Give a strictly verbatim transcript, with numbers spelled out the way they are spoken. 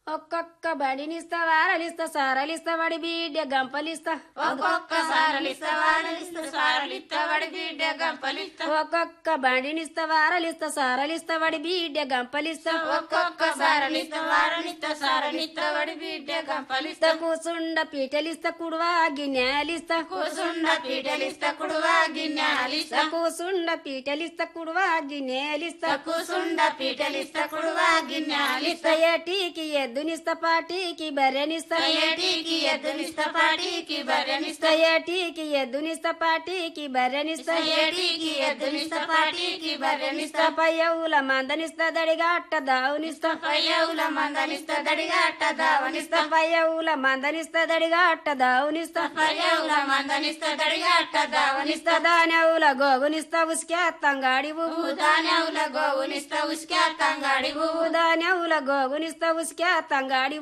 ఒక్కొక్క బడినిస్తా వారలిస్తా సారలిస్తా వడి బిడ్డ గంపలిస్తా ఒక్కొక్క సారలిస్తా వారలిస్తా సారలిస్తా వడి బిడ్డ గంపలిస్తా ఒక్కొక్క బండినిస్తా వారలిస్తా సారలిస్తా వడి బిడ్డ గంపలిస్తా ఒక్కొక్క సారలిస్తా వారలిస్తా సారలిస్తా వడి బిడ్డ గంపలిస్తా కూసుండ పీటలిస్తా కుడువా గిన్నెలిస్తా కూసుండ పీటలిస్తా కుడువా గిన్నెలిస్తా కూసుండ పీటలిస్తా కుడువా గిన్నెలిస్తా కూసుండ పీటలిస్తా కుడువా గిన్నెలిస్తా ఏటికి ఎద్దునిస్తా పాటికి బర్రెనిస్తా ఏటికి ఎద్దునిస్తా పాటికి బర్రెనిస్తా ఏటికి ఎద్దునిస్తా పాటికి బర్రెనిస్తా ఏటికి ఎద్దునిస్తా పాటికి బర్రెనిస్తా పయ్యవుల మందనిస్తా దడిగా అట్ట దావునిస్తా పయ్యవుల మందనిస్తా దడిగా అట్ట దావనిస్తా పయ్యవుల మందనిస్తా దడిగా అట్ట దావునిస్తా పయ్యవుల మందనిస్తా దడిగా అట్ట దావనిస్తా దానవుల గోగునిస్తా ఉసికే తంగాడి దానవుల గోవునిస్తా ఉసికే తంగాడి దానవుల గోగునిస్తా ఉసికే తంగాడి